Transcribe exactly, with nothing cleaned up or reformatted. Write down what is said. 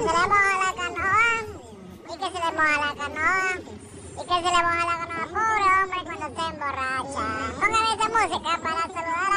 se le moja la canoa, y que se le moja la canoa, y que se le moja la canoa, pobre hombre cuando se emborracha. Póngame esa música para saludar.